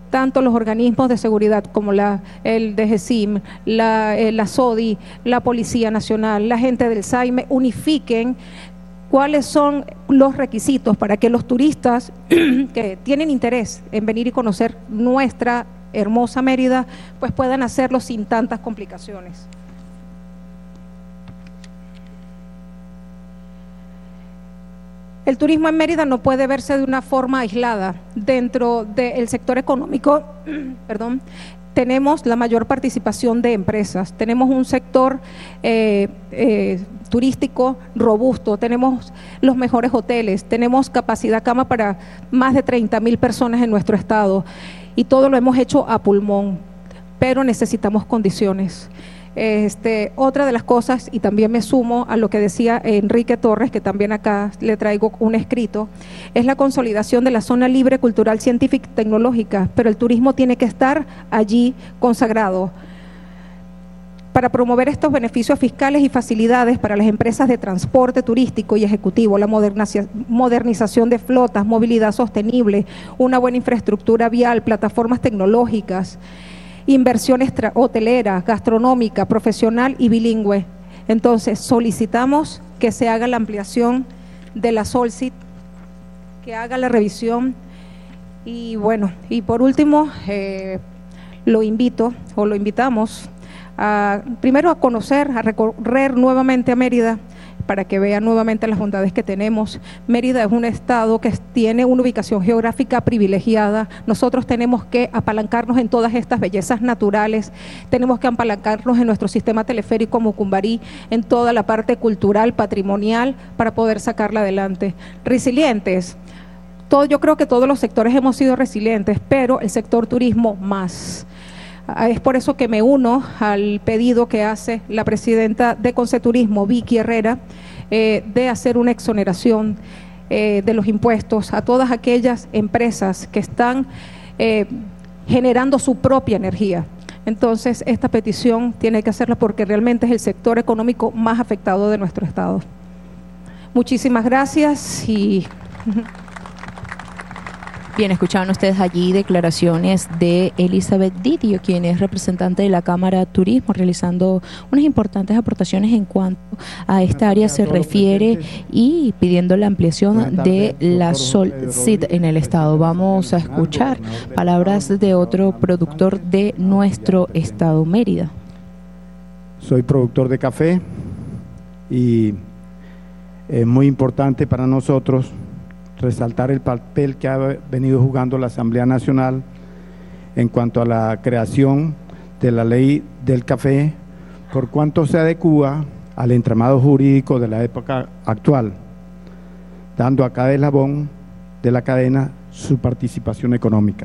tanto los organismos de seguridad como el DGCIM, la SODI, la Policía Nacional, la gente del SAIME, unifiquen cuáles son los requisitos para que los turistas que tienen interés en venir y conocer nuestra hermosa Mérida, pues puedan hacerlo sin tantas complicaciones. El turismo en Mérida no puede verse de una forma aislada. Dentro del sector económico, tenemos la mayor participación de empresas, tenemos un sector turístico robusto, tenemos los mejores hoteles, tenemos capacidad cama para más de 30,000 personas en nuestro estado y todo lo hemos hecho a pulmón, pero necesitamos condiciones. Otra de las cosas, y también me sumo a lo que decía Enrique Torres, que también acá le traigo un escrito, es la consolidación de la zona libre cultural, científica y tecnológica, pero el turismo tiene que estar allí consagrado para promover estos beneficios fiscales y facilidades para las empresas de transporte turístico y ejecutivo, la modernización de flotas, movilidad sostenible, una buena infraestructura vial, plataformas tecnológicas, inversión hotelera, gastronómica, profesional y bilingüe. Entonces, solicitamos que se haga la ampliación de la SOLCIT, que haga la revisión y bueno, y por último, lo invitamos primero a conocer, a recorrer nuevamente a Mérida, para que vean nuevamente las bondades que tenemos. Mérida es un estado que tiene una ubicación geográfica privilegiada. Nosotros tenemos que apalancarnos en todas estas bellezas naturales, tenemos que apalancarnos en nuestro sistema teleférico Mucumbarí, en toda la parte cultural, patrimonial, para poder sacarla adelante. Resilientes. Yo creo que todos los sectores hemos sido resilientes, pero el sector turismo más. Es por eso que me uno al pedido que hace la presidenta de Conceturismo, Vicky Herrera, de hacer una exoneración de los impuestos a todas aquellas empresas que están generando su propia energía. Entonces, esta petición tiene que hacerla porque realmente es el sector económico más afectado de nuestro estado. Muchísimas gracias y... Bien, escuchaban ustedes allí declaraciones de Elizabeth Didio, quien es representante de la Cámara de Turismo, realizando unas importantes aportaciones en cuanto a esta área se refiere y pidiendo la ampliación de la SOLCIT en el estado. Vamos a escuchar palabras de otro productor de nuestro estado, Mérida. Soy productor de café y es muy importante para nosotros resaltar el papel que ha venido jugando la Asamblea Nacional en cuanto a la creación de la ley del café, por cuanto se adecúa al entramado jurídico de la época actual, dando a cada eslabón de la cadena su participación económica.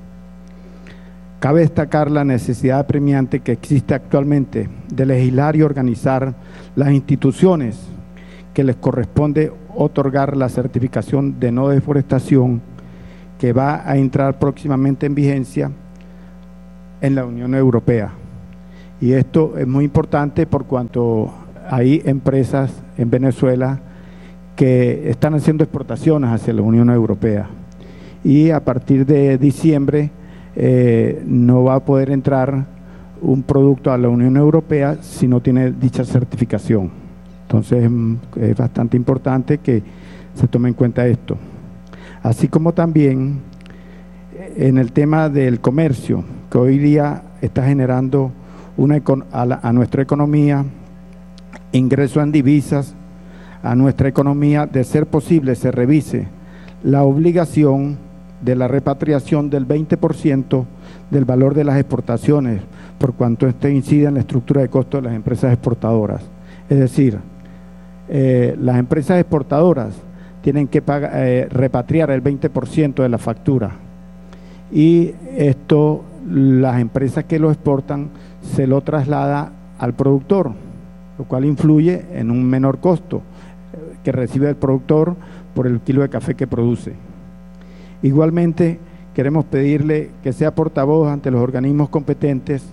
Cabe destacar la necesidad apremiante que existe actualmente de legislar y organizar las instituciones que les corresponde otorgar la certificación de no deforestación que va a entrar próximamente en vigencia en la Unión Europea. Y esto es muy importante por cuanto hay empresas en Venezuela que están haciendo exportaciones hacia la Unión Europea y a partir de diciembre no va a poder entrar un producto a la Unión Europea si no tiene dicha certificación. Entonces es bastante importante que se tome en cuenta esto. Así como también en el tema del comercio, que hoy día está generando a nuestra economía ingresos en divisas, a nuestra economía, de ser posible, se revise la obligación de la repatriación del 20% del valor de las exportaciones, por cuanto esto incide en la estructura de costos de las empresas exportadoras. Es decir, las empresas exportadoras tienen que repatriar el 20% de la factura y esto las empresas que lo exportan se lo traslada al productor, lo cual influye en un menor costo que recibe el productor por el kilo de café que produce. Igualmente queremos pedirle que sea portavoz ante los organismos competentes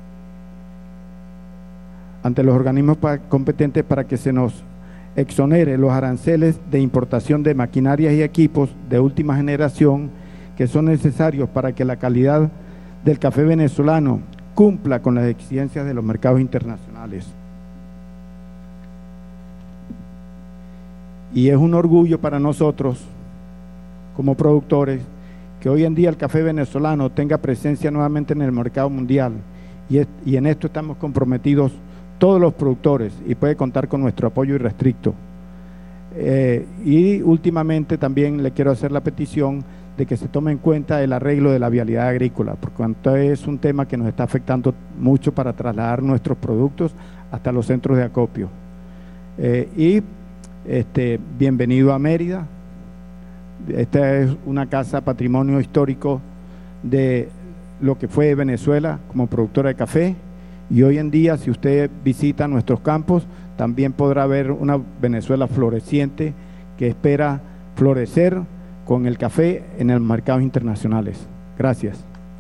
para que se nos exonere los aranceles de importación de maquinarias y equipos de última generación que que son necesarios para que la calidad del café venezolano cumpla con las exigencias de los mercados internacionales. Y es un orgullo para nosotros, como productores, que hoy en día el café venezolano tenga presencia nuevamente en el mercado mundial. Y en esto estamos comprometidos todos los productores y puede contar con nuestro apoyo irrestricto. Y últimamente también le quiero hacer la petición de que se tome en cuenta el arreglo de la vialidad agrícola, por cuanto es un tema que nos está afectando mucho para trasladar nuestros productos hasta los centros de acopio. Bienvenido a Mérida. Esta es una casa patrimonio histórico de lo que fue Venezuela como productora de café, y hoy en día, si usted visita nuestros campos, también podrá ver una Venezuela floreciente que espera florecer con el café en los mercados internacionales. Gracias.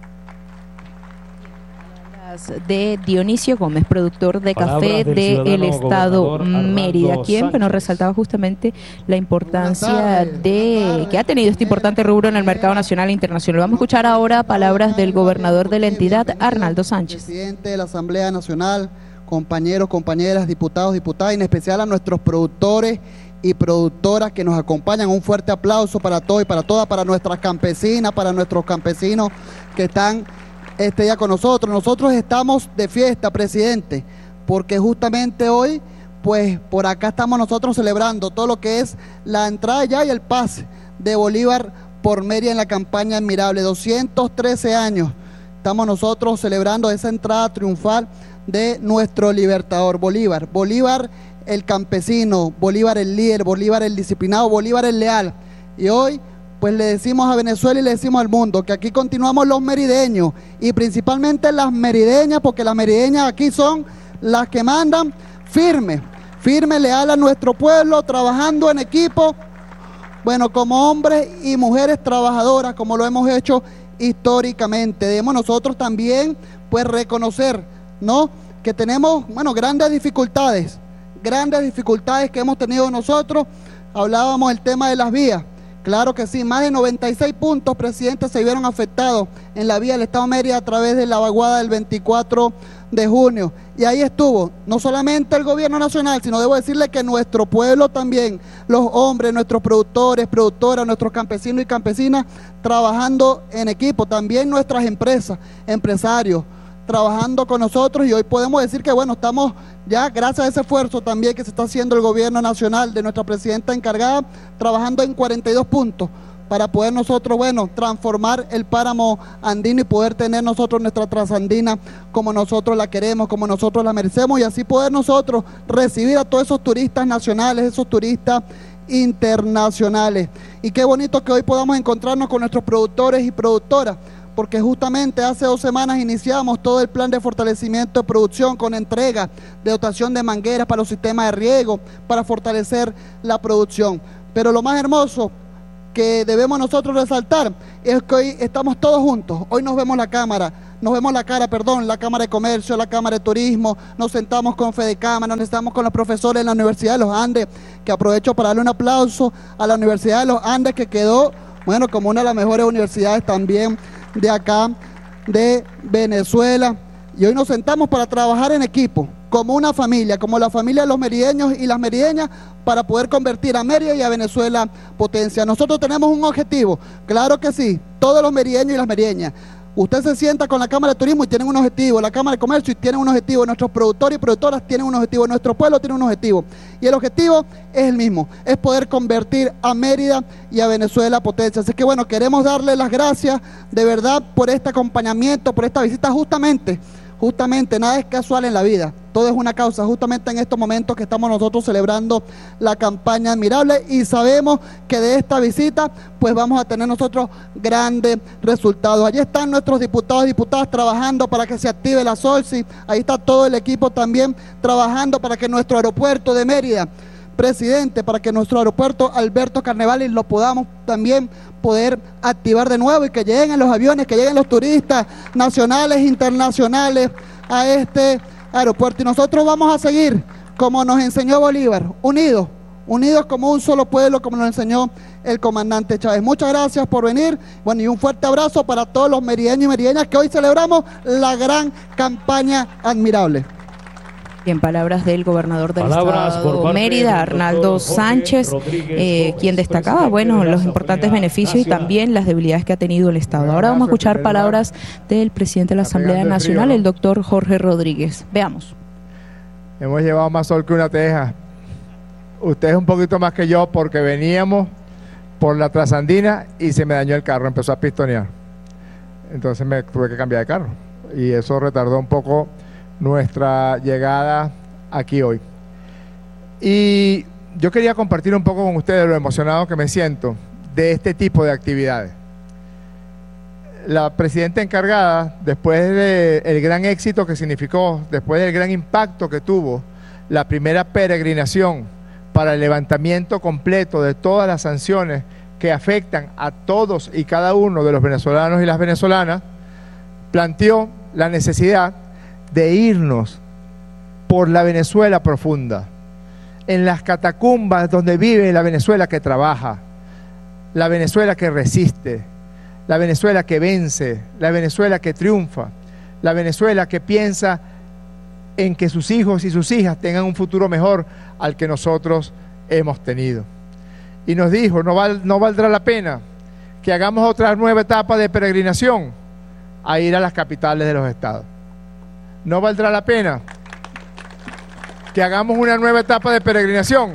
De Dionisio Gómez, productor de café del estado Mérida, quien resaltaba justamente la importancia de que ha tenido este importante rubro en el mercado nacional e internacional. Vamos a escuchar ahora palabras del gobernador de la entidad, Arnaldo Sánchez. Presidente de la Asamblea Nacional, compañeros, compañeras, diputados, diputadas, y en especial a nuestros productores y productoras que nos acompañan. Un fuerte aplauso para todos y para todas, para nuestras campesinas, para nuestros campesinos que están este día con nosotros. Nosotros estamos de fiesta, presidente, porque justamente hoy, pues por acá estamos nosotros celebrando todo lo que es la entrada ya y el pase de Bolívar por Mérida en la campaña admirable. 213 años estamos nosotros celebrando esa entrada triunfal de nuestro libertador Bolívar. Bolívar el campesino, Bolívar el líder, Bolívar el disciplinado, Bolívar el leal. Y hoy pues le decimos a Venezuela y le decimos al mundo que aquí continuamos los merideños, y principalmente las merideñas, porque las merideñas aquí son las que mandan, firme, leal a nuestro pueblo, trabajando en equipo, bueno, como hombres y mujeres trabajadoras, como lo hemos hecho históricamente. Debemos nosotros también, pues, reconocer, ¿no?, que tenemos, bueno, grandes dificultades que hemos tenido nosotros. Hablábamos del tema de las vías. Claro que sí, más de 96 puntos, presidente, se vieron afectados en la vía del Estado de Mérida a través de la vaguada del 24 de junio. Y ahí estuvo, no solamente el gobierno nacional, sino debo decirle que nuestro pueblo también, los hombres, nuestros productores, productoras, nuestros campesinos y campesinas, trabajando en equipo, también nuestras empresas, empresarios, trabajando con nosotros, y hoy podemos decir que, bueno, estamos ya, gracias a ese esfuerzo también que se está haciendo el gobierno nacional de nuestra presidenta encargada, trabajando en 42 puntos para poder nosotros, bueno, transformar el páramo andino y poder tener nosotros nuestra transandina como nosotros la queremos, como nosotros la merecemos, y así poder nosotros recibir a todos esos turistas nacionales, esos turistas internacionales. Y qué bonito que hoy podamos encontrarnos con nuestros productores y productoras, porque justamente hace 2 semanas iniciamos todo el plan de fortalecimiento de producción con entrega de dotación de mangueras para los sistemas de riego, para fortalecer la producción. Pero lo más hermoso que debemos nosotros resaltar es que hoy estamos todos juntos, hoy nos vemos la cara, la Cámara de Comercio, la Cámara de Turismo, nos sentamos con Fedecámara, nos sentamos con los profesores de la Universidad de los Andes, que aprovecho para darle un aplauso a la Universidad de los Andes, que quedó, bueno, como una de las mejores universidades también de acá, de Venezuela, y hoy nos sentamos para trabajar en equipo, como una familia, como la familia de los merideños y las merideñas, para poder convertir a Mérida y a Venezuela potencia. Nosotros tenemos un objetivo, claro que sí, todos los merideños y las merideñas. Usted se sienta con la Cámara de Turismo y tienen un objetivo, la Cámara de Comercio y tienen un objetivo, nuestros productores y productoras tienen un objetivo, nuestro pueblo tiene un objetivo, y el objetivo es el mismo, es poder convertir a Mérida y a Venezuela potencia. Así que bueno, queremos darle las gracias de verdad por este acompañamiento, por esta visita. Justamente, nada es casual en la vida, todo es una causa, justamente en estos momentos que estamos nosotros celebrando la campaña admirable, y sabemos que de esta visita pues vamos a tener nosotros grandes resultados. Allí están nuestros diputados y diputadas trabajando para que se active la SOLSI, ahí está todo el equipo también trabajando para que nuestro aeropuerto de Mérida, presidente, para que nuestro aeropuerto Alberto Carnevali lo podamos también poder activar de nuevo, y que lleguen los aviones, que lleguen los turistas nacionales e internacionales a este aeropuerto. Y nosotros vamos a seguir, como nos enseñó Bolívar, unidos unidos como un solo pueblo, como nos enseñó el comandante Chávez. Muchas gracias por venir. Bueno, y un fuerte abrazo para todos los merideños y merideñas que hoy celebramos la gran campaña admirable. En palabras del gobernador del estado Mérida, Arnaldo Sánchez, quien destacaba, bueno, los importantes beneficios y también las debilidades que ha tenido el Estado. Ahora vamos a escuchar palabras del presidente de la Asamblea Nacional, el doctor Jorge Rodríguez. Veamos. Hemos llevado más sol que una teja. Ustedes un poquito más que yo porque veníamos por la Trasandina y se me dañó el carro, empezó a pistonear. Entonces me tuve que cambiar de carro y eso retardó un poco nuestra llegada aquí hoy. Y yo quería compartir un poco con ustedes lo emocionado que me siento de este tipo de actividades. La presidenta encargada, después del gran éxito que significó, después del gran impacto que tuvo la primera peregrinación para el levantamiento completo de todas las sanciones que afectan a todos y cada uno de los venezolanos y las venezolanas, planteó la necesidad de irnos por la Venezuela profunda, en las catacumbas donde vive la Venezuela que trabaja, la Venezuela que resiste, la Venezuela que vence, la Venezuela que triunfa, la Venezuela que piensa en que sus hijos y sus hijas tengan un futuro mejor al que nosotros hemos tenido. Y nos dijo, no valdrá la pena que hagamos otra nueva etapa de peregrinación a ir a las capitales de los estados. No valdrá la pena que hagamos una nueva etapa de peregrinación